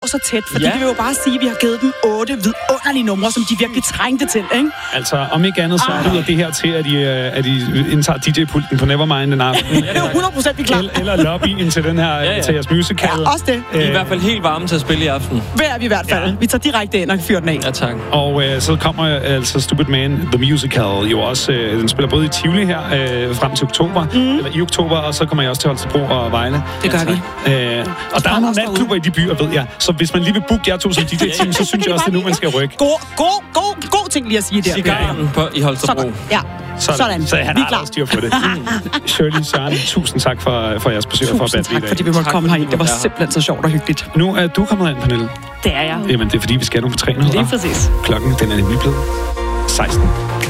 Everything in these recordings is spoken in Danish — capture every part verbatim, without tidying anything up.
så tæt, fordi Ja. det vil jo bare sige, at vi har givet dem otte vidunderlige numre, som de virkelig trængte til, ikke? Altså, om ikke andet, så lyder det her til, at de, øh, at de indtager D J-pulten på Nevermind en aften. Det er jo hundrede procent vi klar. Eller, eller lobbyen til den her, Ja, ja. til jeres musical. Ja, også det. Vi er i hvert fald helt varme til at spille i aften. Hvad er vi i hvert fald? Ja. Vi tager direkte ind og fyrer den af. Ja, tak. Og øh, så kommer altså Stupid Man, The Musical, jo også. Øh, den spiller både i Tivoli her øh, frem til oktober, mm. eller i oktober, og så kommer jeg også til Holstebro og Vejle. Det gør ja, vi. Øh, og der er nogle natklubber i de byer, ved jeg. Så hvis man lige vil booke jer to som D J-team, så synes jeg også, det er nu, man skal rykke. God, god, god, god ting lige at sige der. Cigaren på, i Holstebro. Sådan. Ja. Sådan. Sådan. Så han Vi er har klar. også styr på det. Shirley, Søren, tusind tak for, for jeres besøg. Tusind for tak, fordi vi måtte komme herind. Det var simpelthen så sjovt og hyggeligt. Nu er du kommet ind, Pernille. Det er jeg. Jamen, det er fordi, vi skal have nogle træner. Lige præcis. Klokken, den er nemlig blevet seksten.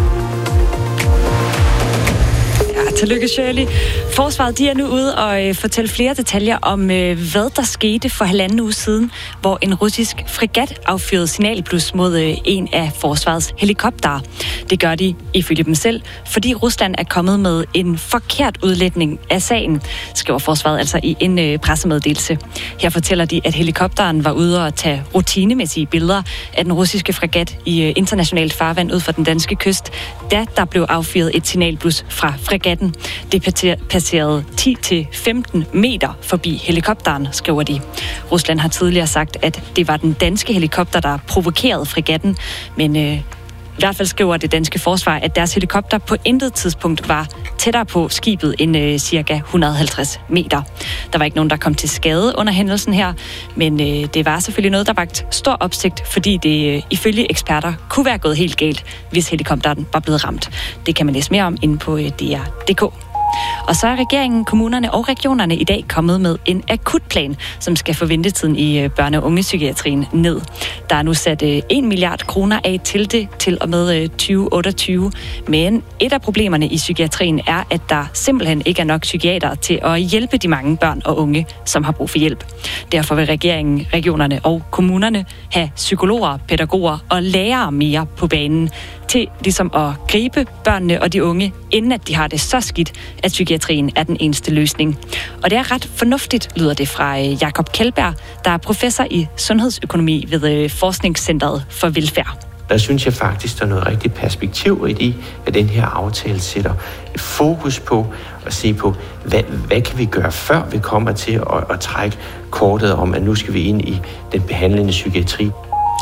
Ja, tillykke, Shirley. Forsvaret de er nu ude og øh, fortælle flere detaljer om, øh, hvad der skete for halvanden uge siden, hvor en russisk fregat affyrede signalblus mod øh, en af forsvarets helikoptere. Det gør de, ifølge dem selv, fordi Rusland er kommet med en forkert udlægning af sagen, skriver forsvaret altså i en øh, pressemeddelelse. Her fortæller de, at helikopteren var ude og tage rutinemæssige billeder af den russiske fregat i øh, internationalt farvand ud for den danske kyst, da der blev affyret et signalblus fra fregatten. Det passerede ti til femten meter forbi helikopteren, skriver de. Rusland har tidligere sagt, at det var den danske helikopter, der provokerede fregatten, men øh, i hvert fald skriver det danske forsvar, at deres helikopter på intet tidspunkt var tættere på skibet end øh, cirka et hundrede og halvtreds meter. Der var ikke nogen, der kom til skade under hændelsen her, men øh, det var selvfølgelig noget, der vagt stor opsigt, fordi det øh, ifølge eksperter kunne være gået helt galt, hvis helikopteren var blevet ramt. Det kan man læse mere om inde på øh, D R punktum d k. Og så er regeringen, kommunerne og regionerne i dag kommet med en akutplan, som skal få ventetiden i børne- og ungepsykiatrien ned. Der er nu sat en milliard kroner af til det til og med tyve otteogtyve. Men et af problemerne i psykiatrien er, at der simpelthen ikke er nok psykiater til at hjælpe de mange børn og unge, som har brug for hjælp. Derfor vil regeringen, regionerne og kommunerne have psykologer, pædagoger og lærere mere på banen til ligesom at gribe børnene og de unge, inden at de har det så skidt, at psykiatrien er den eneste løsning. Og det er ret fornuftigt, lyder det fra Jakob Kjeldberg, der er professor i sundhedsøkonomi ved Forskningscentret for Velfærd. Der synes jeg faktisk, der er noget rigtig perspektiv i det, at den her aftale sætter fokus på at se på, hvad, hvad kan vi gøre, før vi kommer til at, at trække kortet om, at nu skal vi ind i den behandlende psykiatri.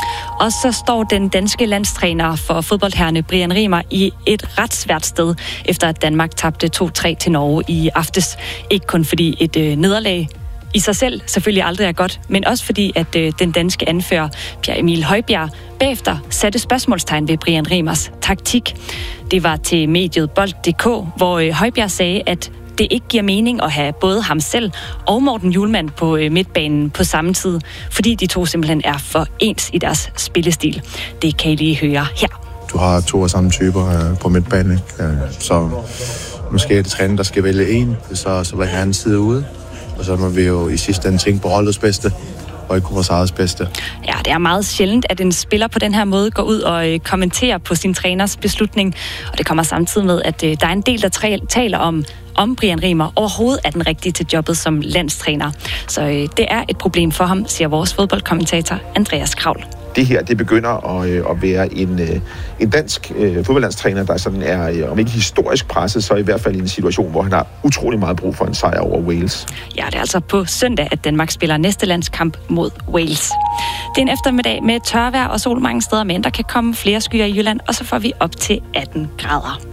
Og så står den danske landstræner for fodboldherrene Brian Riemer i et ret svært sted, efter at Danmark tabte to tre til Norge i aftes. Ikke kun fordi et øh, nederlag i sig selv selvfølgelig aldrig er godt, men også fordi, at øh, den danske anfører Pierre Emil Højbjerg bagefter satte spørgsmålstegn ved Brian Riemers taktik. Det var til mediet Bold punktum d k, hvor øh, Højbjerg sagde, at det ikke giver mening at have både ham selv og Morten Hjulmand på øh, midtbanen på samme tid, fordi de to simpelthen er for ens i deres spillestil. Det kan I lige høre her. Du har to af samme typer øh, på midtbanen, ikke? Så måske er det træner, der skal vælge en, så, så vil han sidde ude. Og så må vi jo i sidste ende tænke på holdets bedste, og ikke på vores eget bedste. Ja, det er meget sjældent, at en spiller på den her måde går ud og øh, kommenterer på sin træners beslutning. Og det kommer samtidig med, at øh, der er en del, der træ- taler om, om Brian Riemer overhovedet er den rigtige til jobbet som landstræner. Så øh, det er et problem for ham, siger vores fodboldkommentator Andreas Kravl. Det her, det begynder at, at være en, en dansk øh, fodboldlandstræner, der sådan er, om ikke historisk presset, så i hvert fald i en situation, hvor han har utrolig meget brug for en sejr over Wales. Ja, det er altså på søndag, at Danmark spiller næste landskamp mod Wales. Det er en eftermiddag med tørvejr og sol mange steder, men der kan komme flere skyer i Jylland, og så får vi op til atten grader.